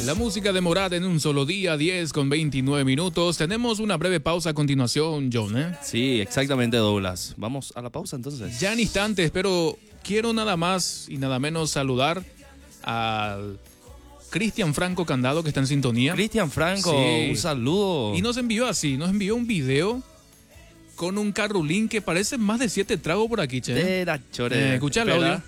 La música de Morat en un solo día, 10:29. Tenemos una breve pausa a continuación, John, ¿eh? Sí, exactamente, Douglas. Vamos a la pausa entonces. Ya en instantes, pero quiero nada más y nada menos saludar al Cristian Franco Candado, que está en sintonía. Cristian Franco, sí. Un saludo. Y nos envió un video con un carrulín que parece más de 7 tragos por aquí, che. Escucha el audio.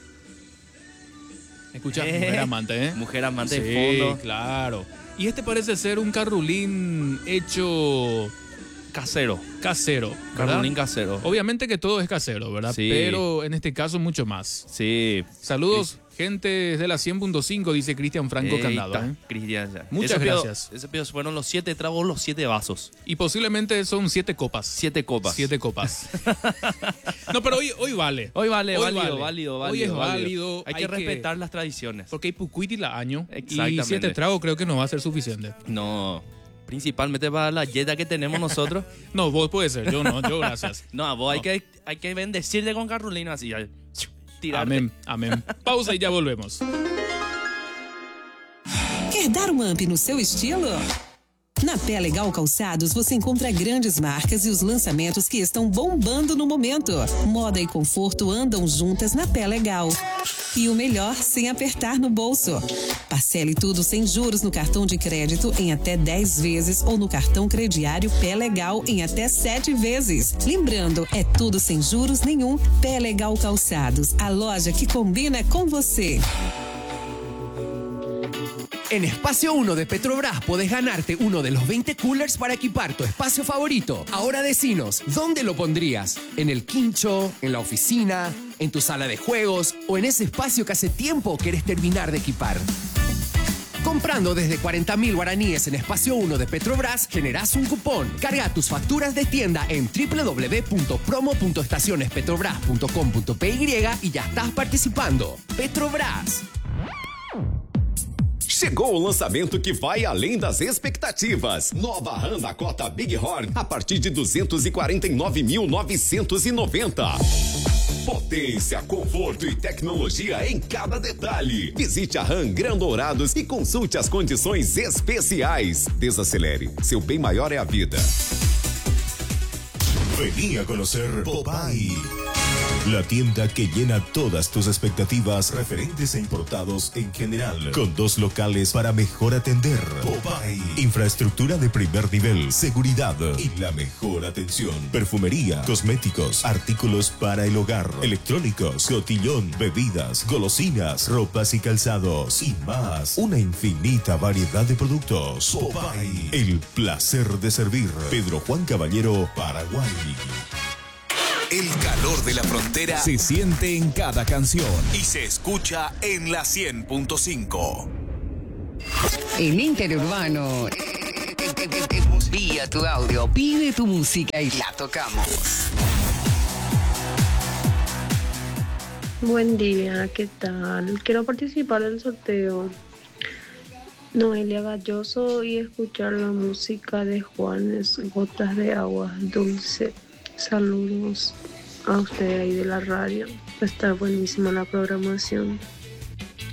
Escucha, mujer amante, ¿eh? Mujer amante sí, de fondo. Claro. Y este parece ser un carrulín hecho Casero. ¿verdad? Carrulín casero. Obviamente que todo es casero, ¿verdad? Sí. Pero en este caso mucho más. Sí. Saludos, gente de la 100.5, dice Cristian Franco Candado. ¿eh? Cristian, ya. Muchas gracias. Ese pido fueron los 7 tragos, los 7 vasos. Y posiblemente son 7 copas. 7 copas. 7 copas. No, pero hoy vale. Válido. Hoy es válido. Hay que respetar las tradiciones. Porque hay pucuiti la año. Exactamente. Y 7 tragos creo que no va a ser suficiente. No, principalmente para la dieta que tenemos nosotros. No, vos puede ser, yo no, yo gracias. No, a vos No. hay que bendecirte con carrulina así. Tirarte. Amém. Pausa y ya volvemos. Quer dar up no seu estilo? Na Pé Legal Calçados você encontra grandes marcas e os lançamentos que estão bombando no momento. Moda e conforto andam juntas na Pé Legal. E o melhor, sem apertar no bolso. Parcele tudo sem juros no cartão de crédito em até 10 vezes ou no cartão crediário Pé Legal em até 7 vezes. Lembrando, é tudo sem juros nenhum. Pé Legal Calçados, a loja que combina com você. En Espacio 1 de Petrobras podés ganarte uno de los 20 coolers para equipar tu espacio favorito. Ahora decinos, ¿dónde lo pondrías? ¿En el quincho? ¿En la oficina? ¿En tu sala de juegos? ¿O en ese espacio que hace tiempo querés terminar de equipar? Comprando desde 40.000 guaraníes en Espacio 1 de Petrobras, generás un cupón. Carga tus facturas de tienda en www.promo.estacionespetrobras.com.py y ya estás participando. Petrobras. Chegou o lançamento que vai além das expectativas. Nova RAM Dakota Bighorn a partir de 249.990. Potência, conforto e tecnologia em cada detalhe. Visite a RAM Gran Dourados e consulte as condições especiais. Desacelere, seu bem maior é a vida. Vení a conocer Popeye, la tienda que llena todas tus expectativas referentes e importados en general, con 2 locales para mejor atender. Popeye, infraestructura de primer nivel, seguridad y la mejor atención. Perfumería, cosméticos, artículos para el hogar, electrónicos, cotillón, bebidas, golosinas, ropas y calzados y más. Una infinita variedad de productos. Popeye, el placer de servir. Pedro Juan Caballero, Paraguay. El calor de la frontera se siente en cada canción y se escucha en la 100.5. En Interurbano, envía tu audio, pide tu música y la tocamos. Buen día, ¿qué tal? Quiero participar del sorteo. Noelia Galloso y escuchar la música de Juanes, Gotas de Agua Dulce. Saludos a usted ahí de la radio. Está buenísima la programación.